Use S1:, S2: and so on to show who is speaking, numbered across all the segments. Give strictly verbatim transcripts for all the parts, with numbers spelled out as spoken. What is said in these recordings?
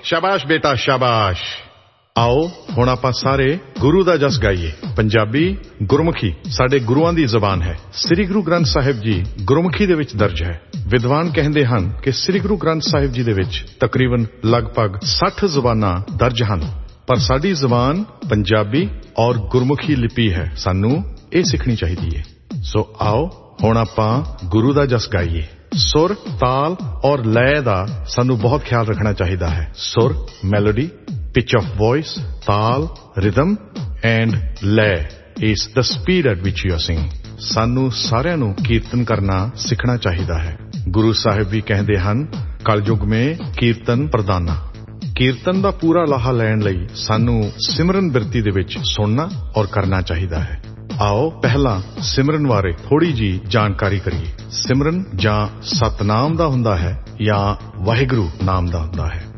S1: ਸ਼ਾਬਾਸ਼ ਬੇਟਾ ਸ਼ਾਬਾਸ਼। ਆਓ ਹੁਣ ਆਪਾਂ ਸਾਰੇ ਗੁਰੂ ਦਾ ਜਸ ਗਾਈਏ। ਪੰਜਾਬੀ ਗੁਰਮੁਖੀ ਸਾਡੇ ਗੁਰੂਆਂ ਦੀ ਜ਼ਬਾਨ ਹੈ। ਸ੍ਰੀ ਗੁਰੂ ਗ੍ਰੰਥ ਸਾਹਿਬ ਜੀ ਗੁਰਮੁਖੀ ਦੇ ਵਿੱਚ ਦਰਜ ਹੈ। ਵਿਦਵਾਨ ਕਹਿੰਦੇ ਹਨ ਕਿ ਸ੍ਰੀ ਗੁਰੂ ਗ੍ਰੰਥ ਸਾਹਿਬ ਜੀ ਦੇ ਵਿੱਚ ਤਕਰੀਬਨ ਲਗਭਗ ਸੱਠ ਜ਼ਬਾਨਾਂ ਦਰਜ ਹਨ, ਪਰ ਸਾਡੀ ਜ਼ਬਾਨ ਪੰਜਾਬੀ ਔਰ ਗੁਰਮੁਖੀ ਲਿਪੀ ਹੈ। ਸਾਨੂੰ ਇਹ ਸਿੱਖਣੀ ਚਾਹੀਦੀ ਹੈ। ਸੋ ਆਓ ਹੁਣ ਆਪਾਂ ਗੁਰੂ ਦਾ ਜਸ ਗਾਈਏ। ਸੁਰ, ਤਾਲ ਔਰ ਲੈਅ ਦਾ ਸਾਨੂੰ ਬਹੁਤ ਖਿਆਲ ਰੱਖਣਾ ਚਾਹੀਦਾ ਹੈ। ਸੁਰ, ਮੈਲੋਡੀ, pitch of voice, ਤਾਲ, rhythm and lay is the speed at which you are singing. ਸਾਨੂੰ ਸਾਰਿਆਂ ਨੂੰ ਕੀਰਤਨ ਕਰਨਾ ਸਿੱਖਣਾ ਚਾਹੀਦਾ ਹੈ। ਗੁਰੂ ਸਾਹਿਬ ਵੀ ਕਹਿੰਦੇ ਹਨ ਕਲਯੁਗ ਮੇਂ ਕੀਰਤਨ ਪ੍ਰਦਾਨਾ। ਕੀਰਤਨ ਦਾ ਪੂਰਾ ਲਾਹਾ ਲੈਣ ਲਈ ਸਾਨੂੰ ਸਿਮਰਨ ਬਿਰਤੀ ਦੇ ਵਿੱਚ ਸੁਣਨਾ ਔਰ ਕਰਨਾ ਚਾਹੀਦਾ ਹੈ। ਆਓ ਪਹਿਲਾਂ ਸਿਮਰਨ ਬਾਰੇ ਥੋੜੀ ਜੀ ਜਾਣਕਾਰੀ ਕਰੀਏ। ਸਿਮਰਨ ਜਾਂ ਸਤਨਾਮ ਦਾ ਹੁੰਦਾ ਹੈ ਜਾਂ ਵਾਹਿਗੁਰੂ ਨਾਮ ਦਾ ਹੁੰਦਾ ਹੈ।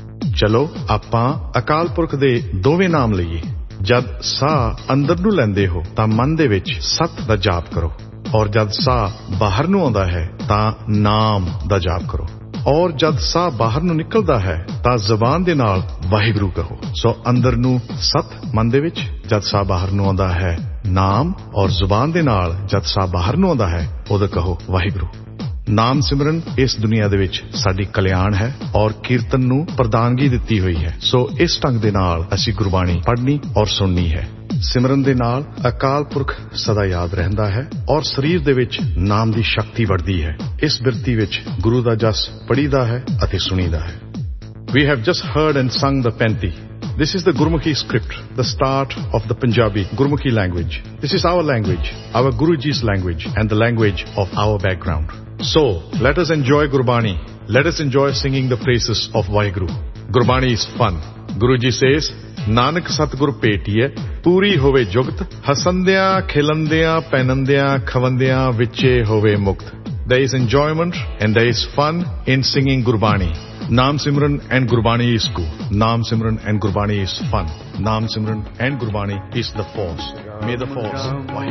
S1: ਚਲੋ ਆਪਾਂ ਅਕਾਲ ਪੁਰਖ ਦੇ ਦੋਵੇਂ ਨਾਮ ਲਈਏ। ਜਦ ਸਾਹ ਅੰਦਰ ਨੂੰ ਲੈਂਦੇ ਹੋ ਤਾਂ ਮਨ ਦੇ ਵਿੱਚ ਸਤ ਦਾ ਜਾਪ ਕਰੋ, ਔਰ ਜਦ ਸਾਹ ਬਾਹਰ ਨੂੰ ਆਉਂਦਾ ਹੈ ਤਾਂ ਨਾਮ ਦਾ ਜਾਪ ਕਰੋ, ਔਰ ਜਦ ਸਾਹ ਬਾਹਰ ਨੂੰ ਨਿਕਲਦਾ ਹੈ ਤਾਂ ਜ਼ਬਾਨ ਦੇ ਨਾਲ ਵਾਹਿਗੁਰੂ ਕਹੋ। ਸੋ ਅੰਦਰ ਨੂੰ ਸਤ ਮਨ ਦੇ ਵਿੱਚ, ਜਦ ਸਾਹ ਬਾਹਰ ਨੂੰ ਆਉਂਦਾ ਹੈ ਨਾਮ, ਔਰ ਜ਼ੁਬਾਨ ਦੇ ਨਾਲ ਜਦ ਸਾਹ ਬਾਹਰ ਨੂੰ ਆਉਂਦਾ ਹੈ ਉਦੋਂ ਕਹੋ ਵਾਹਿਗੁਰੂ। ਨਾਮ ਸਿਮਰਨ ਇਸ ਦੁਨੀਆ ਦੇ ਵਿੱਚ ਸਾਡੀ ਕਲਿਆਣ ਹੈ ਔਰ ਕੀਰਤਨ ਨੂੰ ਪ੍ਰਦਾਨਗੀ ਦਿੱਤੀ ਹੋਈ ਹੈ। ਸੋ ਇਸ ਢੰਗ ਦੇ ਨਾਲ ਅਸੀਂ ਗੁਰਬਾਣੀ ਪੜ੍ਹਨੀ ਔਰ ਸੁਣਨੀ ਹੈ। ਸਿਮਰਨ ਦੇ ਨਾਲ ਅਕਾਲ ਪੁਰਖ ਸਦਾ ਯਾਦ ਰਹਿੰਦਾ ਹੈ ਔਰ ਸਰੀਰ ਦੇ ਵਿੱਚ ਨਾਮ ਦੀ ਸ਼ਕਤੀ ਵੱਧਦੀ ਹੈ। ਇਸ ਬਿਰਤੀ ਵਿੱਚ ਗੁਰੂ ਦਾ ਜਸ ਪੜ੍ਹੀਦਾ ਹੈ ਅਤੇ ਸੁਣੀਦਾ ਹੈ। We have just heard and sung the Painti. This is the Gurmukhi script, the start of the Punjabi Gurmukhi language. This is our language, our Guruji's language, and the language of our background. So, let us enjoy Gurbani. Let us enjoy singing the praises of Vaheguru. Gurbani is fun. Guruji says, Nanak Satgur Petiye, Puri hove jugt, Hasandiyan, Khilandiyan, Penandiyan, Khavandiyan, Viche hove mukt. There is enjoyment and there is fun in singing Gurbani. Naam Simran and Gurbani is cool. Naam Simran and Gurbani is fun. Naam Simran and Gurbani is the force. May the force.